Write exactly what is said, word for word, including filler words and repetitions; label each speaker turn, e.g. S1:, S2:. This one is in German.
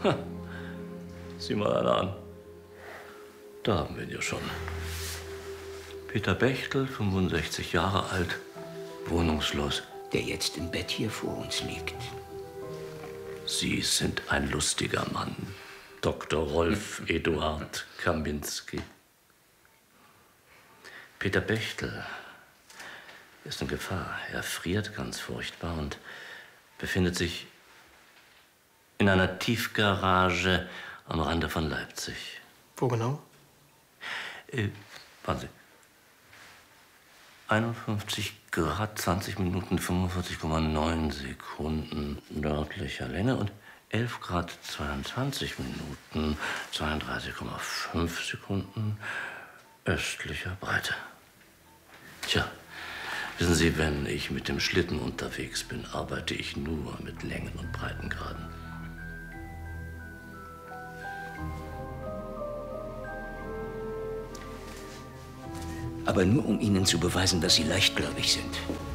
S1: Sieh mal einer an. Da haben wir ihn ja schon. Peter Bechtel, fünfundsechzig Jahre alt, wohnungslos.
S2: Der jetzt im Bett hier vor uns liegt.
S1: Sie sind ein lustiger Mann, Doktor Rolf Eduard Kaminski. Peter Bechtel ist in Gefahr. Er friert ganz furchtbar und befindet sich in einer Tiefgarage am Rande von Leipzig.
S3: Wo genau?
S1: Äh, warten Sie. einundfünfzig Grad, zwanzig Minuten, fünfundvierzig Komma neun Sekunden nördlicher Länge und elf Grad, zweiundzwanzig Minuten, zweiunddreißig Komma fünf Sekunden östlicher Breite. Tja, wissen Sie, wenn ich mit dem Schlitten unterwegs bin, arbeite ich nur mit Längen- und Breitengraden.
S2: Aber nur um Ihnen zu beweisen, dass Sie leichtgläubig sind.